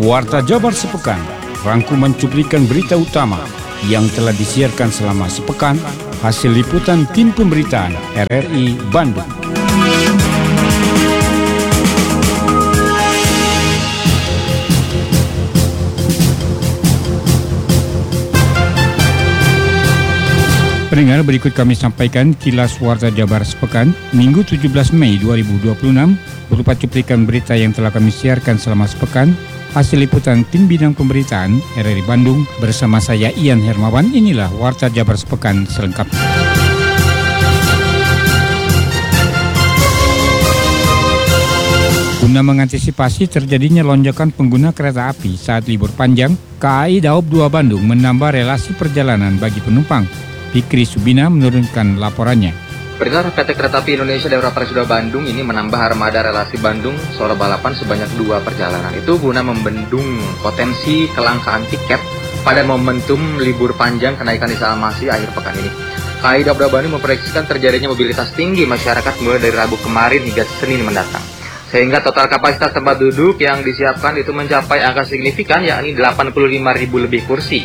Warta Jabar Sepekan, rangkuman cuplikan berita utama yang telah disiarkan selama sepekan, hasil liputan tim pemberitaan RRI Bandung. Pendengar, berikut kami sampaikan kilas Warta Jabar Sepekan Minggu 17 Mei 2026 berupa cuplikan berita yang telah kami siarkan selama sepekan, hasil liputan tim bidang pemberitaan RRI Bandung bersama saya Ian Hermawan. Inilah Warta Jabar Sepekan selengkapnya. Guna mengantisipasi terjadinya lonjakan pengguna kereta api saat libur panjang, KAI Daob 2 Bandung menambah relasi perjalanan bagi penumpang. Fikri Subina menurunkan laporannya. Beredar PT Kereta Api Indonesia Daerah Operasi 2 Bandung ini menambah armada relasi Bandung-Solo Balapan sebanyak 2 perjalanan. Itu guna membendung potensi kelangkaan tiket pada momentum libur panjang kenaikan Islamasi akhir pekan ini. KAI Daob 2 Bandung memproyeksikan terjadinya mobilitas tinggi masyarakat mulai dari Rabu kemarin hingga Senin mendatang. Sehingga total kapasitas tempat duduk yang disiapkan itu mencapai angka signifikan, yakni 85.000 lebih kursi.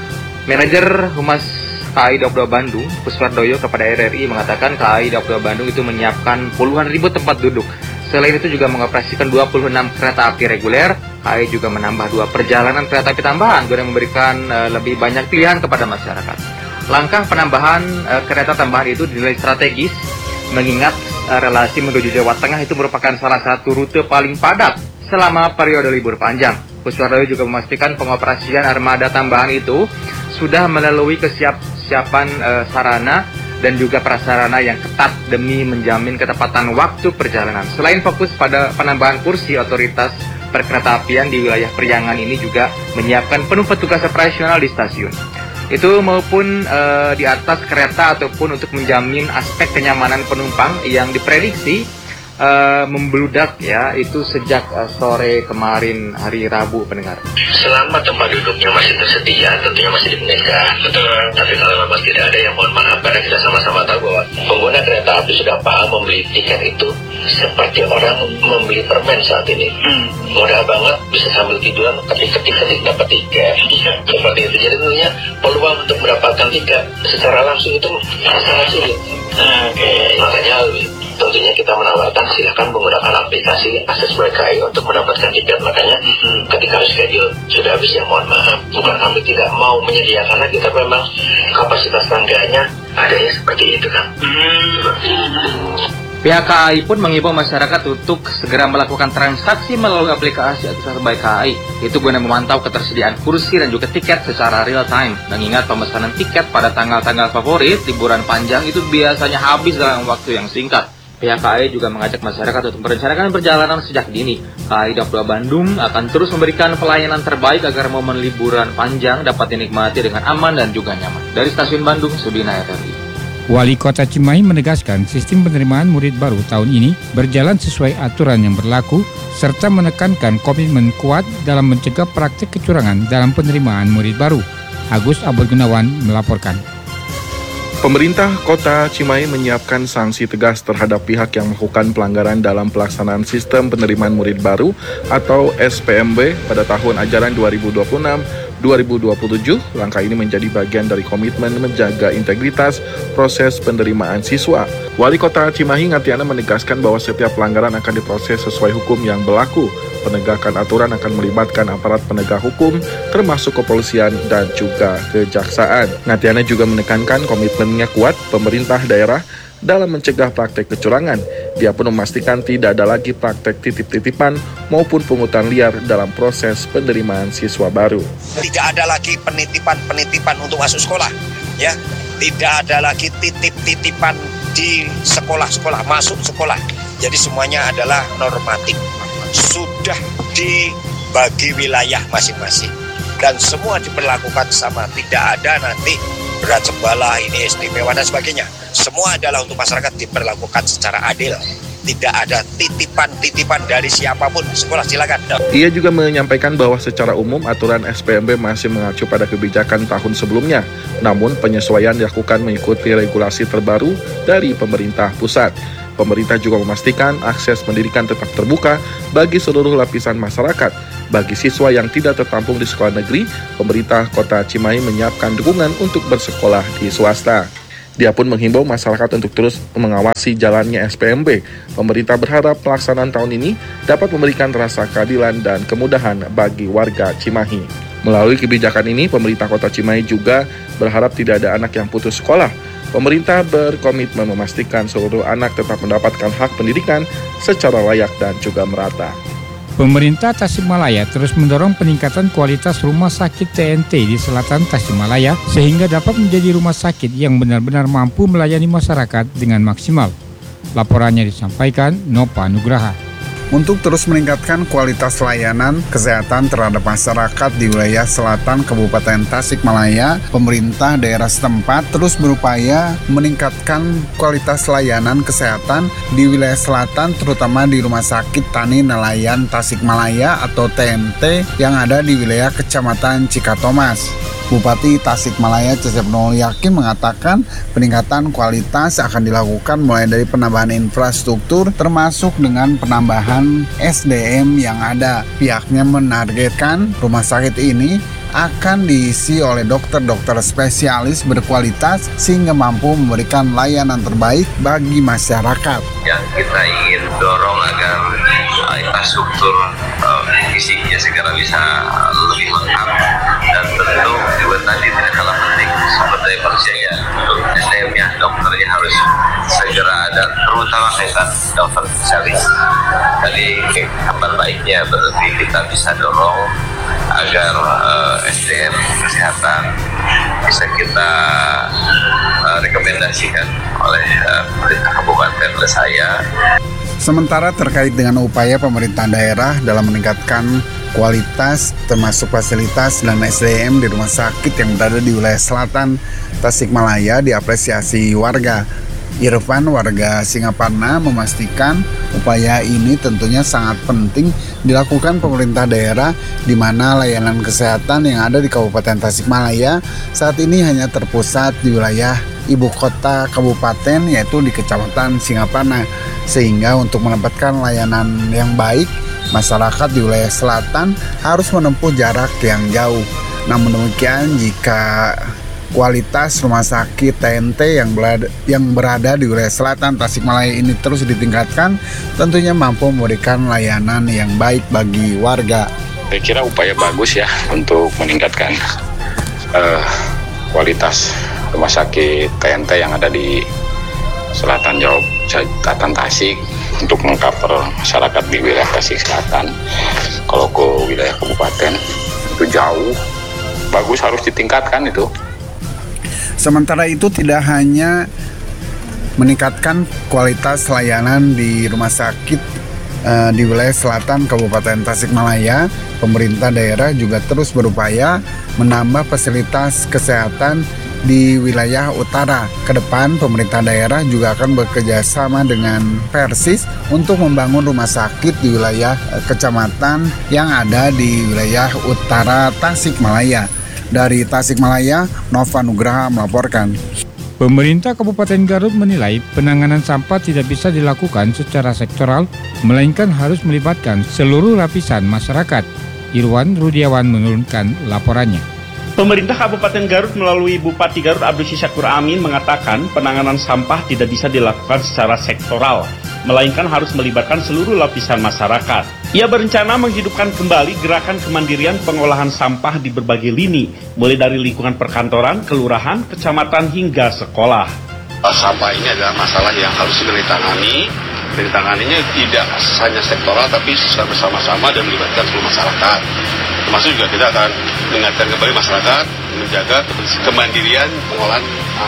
Manajer Humas KAI Daob 2 Bandung, Puswardoyo kepada RRI mengatakan KAI Daob 2 Bandung itu menyiapkan puluhan ribu tempat duduk. Selain itu juga mengoperasikan 26 kereta api reguler. KAI juga menambah 2 perjalanan kereta api tambahan guna memberikan lebih banyak pilihan kepada masyarakat. Langkah penambahan kereta tambahan itu dinilai strategis mengingat relasi menuju Jawa Tengah itu merupakan salah satu rute paling padat selama periode libur panjang. Puswardoyo juga memastikan pengoperasian armada tambahan itu sudah melalui kesiapan sarana dan juga prasarana yang ketat demi menjamin ketepatan waktu perjalanan. Selain fokus pada penambahan kursi, otoritas perkeretaapian di wilayah Priangan ini juga menyiapkan penuh petugas operasional di stasiun. Itu maupun di atas kereta ataupun untuk menjamin aspek kenyamanan penumpang yang diprediksi membludak ya, itu sejak sore kemarin hari Rabu, pendengar. Selama tempat duduknya masih tersedia, tentunya masih digunakan. Betul. Tapi kalau memang tidak ada, yang mohon maaf, karena kita sama-sama tahu bahwa pengguna kereta api sudah paham membeli tiket itu seperti orang membeli permen saat ini. Mudah banget, bisa sambil tiduran ketik dapat tiket. Seperti itu. Jadi tentunya peluang untuk mendapatkan tiket secara langsung itu sangat sulit. Makanya tentunya kita menawarkan silakan menggunakan aplikasi Akses KAI untuk mendapatkan tiket. Makanya ketika schedule sudah habis, ya mohon maaf, bukan kami tidak mau menyediakan lagi, tapi memang kapasitas tangganya adanya seperti itu kan. Pihak KAI pun mengimbau masyarakat untuk segera melakukan transaksi melalui aplikasi Akses KAI. Itu guna memantau ketersediaan kursi dan juga tiket secara real time. Mengingat pemesanan tiket pada tanggal-tanggal favorit liburan panjang itu biasanya habis dalam waktu yang singkat. Pihak KAI juga mengajak masyarakat untuk merencanakan perjalanan sejak dini. KAI Daob 2 Bandung akan terus memberikan pelayanan terbaik agar momen liburan panjang dapat dinikmati dengan aman dan juga nyaman. Dari Stasiun Bandung, Subina RRI. Wali Kota Cimahi menegaskan sistem penerimaan murid baru tahun ini berjalan sesuai aturan yang berlaku serta menekankan komitmen kuat dalam mencegah praktik kecurangan dalam penerimaan murid baru. Agus Abdul Gunawan melaporkan. Pemerintah Kota Cimahi menyiapkan sanksi tegas terhadap pihak yang melakukan pelanggaran dalam pelaksanaan sistem penerimaan murid baru atau SPMB pada tahun ajaran 2026-2027. Langkah ini menjadi bagian dari komitmen menjaga integritas proses penerimaan siswa. Wali Kota Cimahi Ngatiana menegaskan bahwa setiap pelanggaran akan diproses sesuai hukum yang berlaku. Penegakan aturan akan melibatkan aparat penegak hukum, termasuk kepolisian dan juga kejaksaan. Ngatiana juga menekankan komitmennya kuat pemerintah daerah dalam mencegah praktek kecurangan. Dia pun memastikan tidak ada lagi praktek titip-titipan maupun pungutan liar dalam proses penerimaan siswa baru. Tidak ada lagi penitipan untuk masuk sekolah, ya. Tidak ada lagi titip-titipan di sekolah-sekolah, masuk sekolah. Jadi semuanya adalah normatif. Sudah dibagi wilayah masing-masing dan semua diperlakukan sama, tidak ada nanti berat sebelah ini istimewa dan sebagainya. Semua adalah untuk masyarakat diperlakukan secara adil. Tidak ada titipan-titipan dari siapapun. Sekolah silakan. Ia juga menyampaikan bahwa secara umum aturan SPMB masih mengacu pada kebijakan tahun sebelumnya. Namun penyesuaian dilakukan mengikuti regulasi terbaru dari pemerintah pusat. Pemerintah juga memastikan akses pendidikan tetap terbuka bagi seluruh lapisan masyarakat. Bagi siswa yang tidak tertampung di sekolah negeri, pemerintah Kota Cimahi menyiapkan dukungan untuk bersekolah di swasta. Dia pun menghimbau masyarakat untuk terus mengawasi jalannya SPMB. Pemerintah berharap pelaksanaan tahun ini dapat memberikan rasa keadilan dan kemudahan bagi warga Cimahi. Melalui kebijakan ini, pemerintah Kota Cimahi juga berharap tidak ada anak yang putus sekolah. Pemerintah berkomitmen memastikan seluruh anak tetap mendapatkan hak pendidikan secara layak dan juga merata. Pemerintah Tasikmalaya terus mendorong peningkatan kualitas rumah sakit TNT di selatan Tasikmalaya sehingga dapat menjadi rumah sakit yang benar-benar mampu melayani masyarakat dengan maksimal. Laporannya disampaikan Nova Nugraha. Untuk terus meningkatkan kualitas layanan kesehatan terhadap masyarakat di wilayah selatan Kabupaten Tasikmalaya, pemerintah daerah setempat terus berupaya meningkatkan kualitas layanan kesehatan di wilayah selatan, terutama di Rumah Sakit Tani Nelayan Tasikmalaya atau TNT yang ada di wilayah Kecamatan Cikatomas. Bupati Tasikmalaya Cecep Nurul Yakin mengatakan peningkatan kualitas akan dilakukan mulai dari penambahan infrastruktur termasuk dengan penambahan SDM yang ada. Pihaknya menargetkan rumah sakit ini akan diisi oleh dokter-dokter spesialis berkualitas sehingga mampu memberikan layanan terbaik bagi masyarakat. Yang kita ingin dorong agar infrastruktur fisiknya segera bisa lebih lengkap, dan tentu juga tadi tidak kalah penting sumber daya manusianya, SDM-nya, dokternya harus segera ada, terutama kaitan dokter spesialis. Jadi kabar baiknya berarti kita bisa dorong agar SDM kesehatan bisa kita rekomendasikan oleh pemerintah kabupaten oleh saya. Sementara terkait dengan upaya pemerintah daerah dalam meningkatkan kualitas termasuk fasilitas dan SDM di rumah sakit yang berada di wilayah selatan Tasikmalaya diapresiasi warga. Irfan, warga Singaparna, memastikan upaya ini tentunya sangat penting dilakukan pemerintah daerah di mana layanan kesehatan yang ada di Kabupaten Tasikmalaya saat ini hanya terpusat di wilayah ibu kota kabupaten yaitu di Kecamatan Singaparna, sehingga untuk mendapatkan layanan yang baik masyarakat di wilayah selatan harus menempuh jarak yang jauh. Namun demikian, jika kualitas rumah sakit TNT yang berada di wilayah selatan Tasikmalaya ini terus ditingkatkan, tentunya mampu memberikan layanan yang baik bagi warga. Saya kira upaya bagus ya untuk meningkatkan kualitas rumah sakit TNT yang ada di selatan selatan Tasik untuk mengcover masyarakat di wilayah Tasik Selatan. Kalau ke wilayah kabupaten itu jauh, bagus, harus ditingkatkan itu. Sementara itu tidak hanya meningkatkan kualitas layanan di rumah sakit di wilayah selatan Kabupaten Tasikmalaya, pemerintah daerah juga terus berupaya menambah fasilitas kesehatan di wilayah utara. Kedepan pemerintah daerah juga akan bekerja sama dengan Persis untuk membangun rumah sakit di wilayah kecamatan yang ada di wilayah utara Tasikmalaya. Dari Tasikmalaya, Nova Nugraha melaporkan. Pemerintah Kabupaten Garut menilai penanganan sampah tidak bisa dilakukan secara sektoral, melainkan harus melibatkan seluruh lapisan masyarakat. Irwan Rudiawan menurunkan laporannya. Pemerintah Kabupaten Garut melalui Bupati Garut Abdul Syakur Amin mengatakan penanganan sampah tidak bisa dilakukan secara sektoral, melainkan harus melibatkan seluruh lapisan masyarakat. Ia berencana menghidupkan kembali gerakan kemandirian pengolahan sampah di berbagai lini, mulai dari lingkungan perkantoran, kelurahan, kecamatan, hingga sekolah. Sampah ini adalah masalah yang harus ditangani. Ditanganinya tidak hanya sektoral, tapi secara bersama-sama dan melibatkan seluruh masyarakat. Termasuk juga kita akan mengingatkan kembali masyarakat menjaga kemandirian pengolahan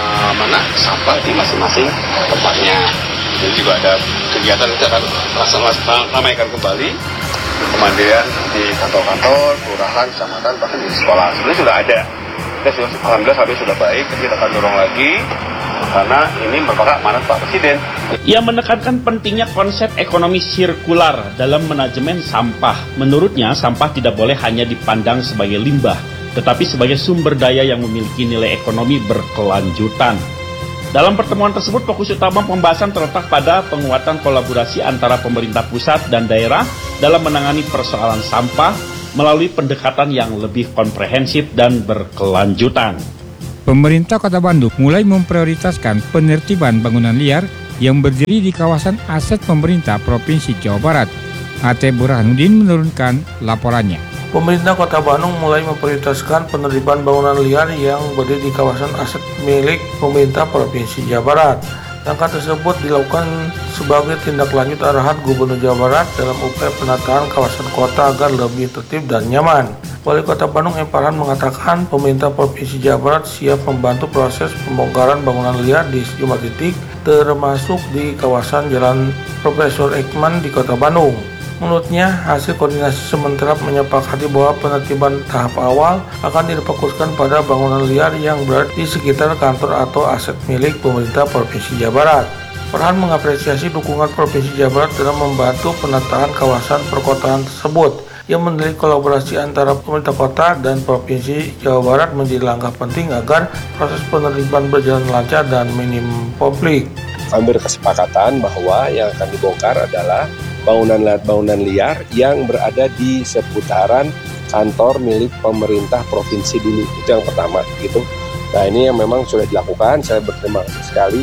sampah di masing-masing tempatnya. Jadi juga ada kegiatan kita akan ramaikan kembali kemandirian di kantor-kantor, kelurahan, kecamatan, bahkan di sekolah. Sebenarnya sudah ada. Alhamdulillah sampai sudah baik, kita akan dorong lagi karena ini merupakan amanat Pak Presiden. Ia menekankan pentingnya konsep ekonomi sirkular dalam manajemen sampah. Menurutnya, sampah tidak boleh hanya dipandang sebagai limbah, tetapi sebagai sumber daya yang memiliki nilai ekonomi berkelanjutan. Dalam pertemuan tersebut, fokus utama pembahasan terletak pada penguatan kolaborasi antara pemerintah pusat dan daerah dalam menangani persoalan sampah melalui pendekatan yang lebih komprehensif dan berkelanjutan. Pemerintah Kota Bandung mulai memprioritaskan penertiban bangunan liar yang berdiri di kawasan aset pemerintah Provinsi Jawa Barat. A.T. Burhanuddin menurunkan laporannya. Pemerintah Kota Bandung mulai memprioritaskan penertiban bangunan liar yang berdiri di kawasan aset milik pemerintah Provinsi Jawa Barat. Langkah tersebut dilakukan sebagai tindak lanjut arahan Gubernur Jawa Barat dalam upaya penataan kawasan kota agar lebih tertib dan nyaman. Wali Kota Bandung M. Farhan mengatakan pemerintah Provinsi Jawa Barat siap membantu proses pembongkaran bangunan liar di sejumlah titik, termasuk di kawasan Jalan Profesor Ekman di Kota Bandung. Menurutnya, hasil koordinasi sementara menyepakati bahwa penertiban tahap awal akan difokuskan pada bangunan liar yang berada di sekitar kantor atau aset milik pemerintah Provinsi Jawa Barat. Farhan mengapresiasi dukungan Provinsi Jawa Barat dalam membantu penataan kawasan perkotaan tersebut. Ia menilai kolaborasi antara pemerintah kota dan Provinsi Jawa Barat menjadi langkah penting agar proses penertiban berjalan lancar dan minim konflik. Kami berkesepakatan bahwa yang akan dibongkar adalah bangunan liar yang berada di seputaran kantor milik pemerintah provinsi dulu. Itu yang pertama gitu. Nah, ini yang memang sudah dilakukan. Saya berterima kasih sekali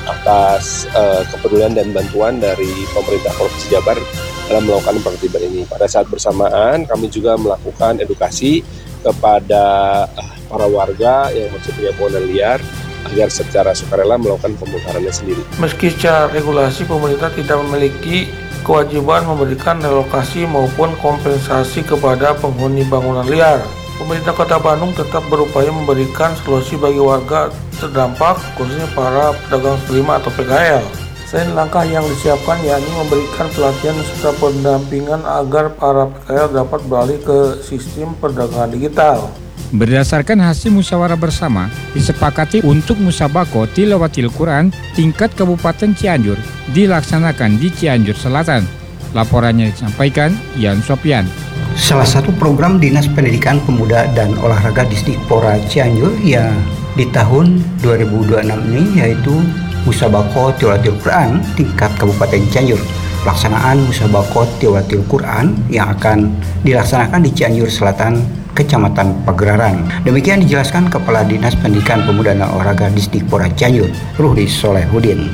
atas kepedulian dan bantuan dari pemerintah Provinsi Jawa Barat dalam melakukan penertiban ini. Pada saat bersamaan kami juga melakukan edukasi kepada para warga yang masih punya bangunan liar agar secara sukarela melakukan pembongkarannya sendiri. Meski secara regulasi pemerintah tidak memiliki kewajiban memberikan relokasi maupun kompensasi kepada penghuni bangunan liar, pemerintah Kota Bandung tetap berupaya memberikan solusi bagi warga terdampak, khususnya para pedagang kaki lima atau PKL. Selain langkah yang disiapkan, yakni memberikan pelatihan serta pendampingan agar para PKL dapat beralih ke sistem perdagangan digital. Berdasarkan hasil musyawarah bersama, disepakati untuk musabaqah tilawatil Quran tingkat Kabupaten Cianjur dilaksanakan di Cianjur Selatan. Laporannya disampaikan Yan Sopian. Salah satu program Dinas Pendidikan Pemuda dan Olahraga Disdikpora Cianjur yang di tahun 2026 ini yaitu musabaqah tilawatil Quran tingkat Kabupaten Cianjur. Pelaksanaan musabaqah tilawatil Quran yang akan dilaksanakan di Cianjur Selatan, Kecamatan Pageraran. Demikian dijelaskan Kepala Dinas Pendidikan Pemuda dan Olahraga Disdikpora Cianjur, Ruhdi Solehudin.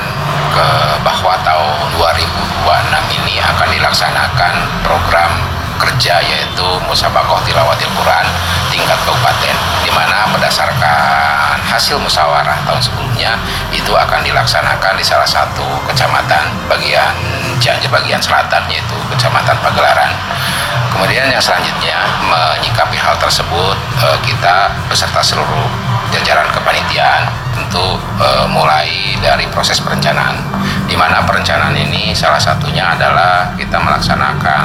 Bahwa tahun 2026 ini akan dilaksanakan program kerja yaitu musabaqah tilawatil Quran tingkat kabupaten, di mana berdasarkan hasil musyawarah tahun sebelumnya itu akan dilaksanakan di salah satu kecamatan bagian Cianjur bagian selatan yaitu Kecamatan Pagelaran. Kemudian yang selanjutnya menyikapi hal tersebut kita beserta seluruh jajaran kepanitiaan tentu mulai dari proses perencanaan, di mana perencanaan ini salah satunya adalah kita melaksanakan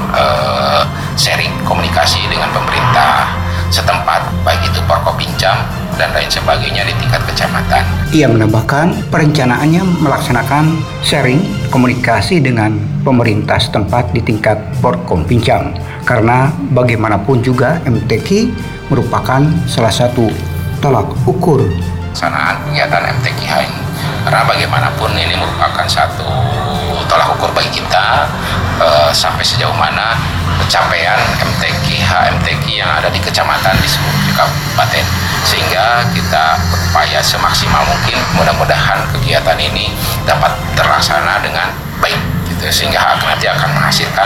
sharing komunikasi dengan pemerintah setempat, baik itu Porkopincam dan lain sebagainya di tingkat kecamatan. Ia menambahkan perencanaannya melaksanakan sharing komunikasi dengan pemerintah setempat di tingkat Porkopincam, karena bagaimanapun juga MTQ merupakan salah satu tolak ukur Pelaksanaan kegiatan MTQH ini, karena bagaimanapun ini merupakan satu tolak ukur bagi kita sampai sejauh mana pencapaian MTQ yang ada di kecamatan di seluruh kabupaten, sehingga kita berupaya semaksimal mungkin mudah-mudahan kegiatan ini dapat terlaksana dengan baik gitu, sehingga nanti akan menghasilkan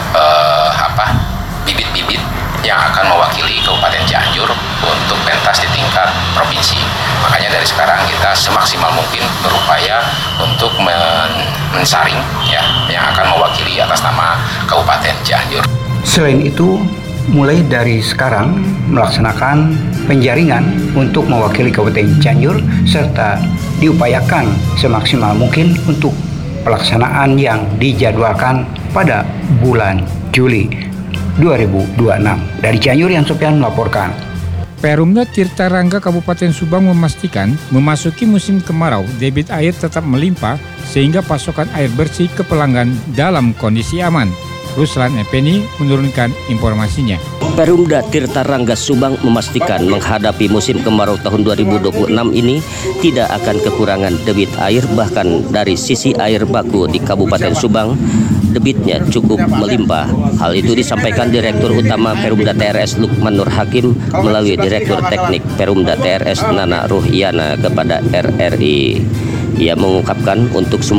bibit-bibit yang akan mewakili Kabupaten Cianjur untuk pentas di tingkat provinsi. Makanya dari sekarang kita semaksimal mungkin berupaya untuk mensaring yang akan mewakili atas nama Kabupaten Cianjur. Selain itu, mulai dari sekarang melaksanakan penjaringan untuk mewakili Kabupaten Cianjur serta diupayakan semaksimal mungkin untuk pelaksanaan yang dijadwalkan pada bulan Juli 2026. Dari Cianjur, Yan Sopian melaporkan. Perumda Tirta Rangga Kabupaten Subang memastikan memasuki musim kemarau debit air tetap melimpah sehingga pasokan air bersih ke pelanggan dalam kondisi aman. Ruslan Effendi menurunkan informasinya. Perumda Tirta Rangga Subang memastikan menghadapi musim kemarau tahun 2026 ini tidak akan kekurangan debit air, bahkan dari sisi air baku di Kabupaten Subang debitnya cukup melimpah. Hal itu disampaikan Direktur Utama Perumda TRS Lukman Nur Hakim melalui Direktur Teknik Perumda TRS Nana Ruhyana kepada RRI. Ia mengungkapkan untuk